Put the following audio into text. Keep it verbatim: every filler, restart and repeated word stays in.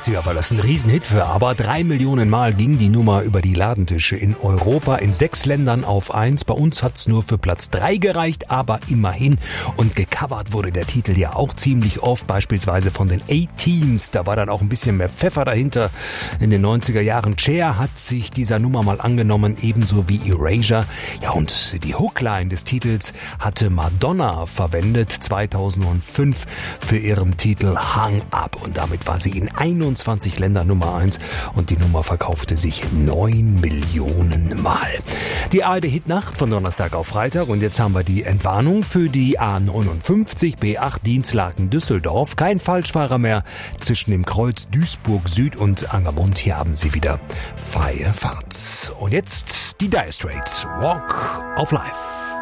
sagt sie aber, das ist ein Riesenhit für aber. Drei Millionen Mal ging die Nummer über die Ladentische in Europa, in sechs Ländern auf eins. Bei uns hat's nur für Platz drei gereicht, aber immerhin. Und gecovert wurde der Titel ja auch ziemlich oft, beispielsweise von den A-Teens. Da war dann auch ein bisschen mehr Pfeffer dahinter. In den neunziger Jahren Cher hat sich dieser Nummer mal angenommen, ebenso wie Erasure. Ja, und die Hookline des Titels hatte Madonna verwendet, zweitausendfünf, für ihren Titel Hung Up. Und damit war sie in einundzwanzig Ländern Nummer eins und die Nummer verkaufte sich neun Millionen Mal. Die A R D-Hitnacht von Donnerstag auf Freitag und jetzt haben wir die Entwarnung für die A neunundfünfzig B acht Dinslaken-Düsseldorf. Kein Falschfahrer mehr zwischen dem Kreuz Duisburg Süd und Angermund. Hier haben sie wieder freie Fahrt. Und jetzt die Dire Straits, Walk of Life.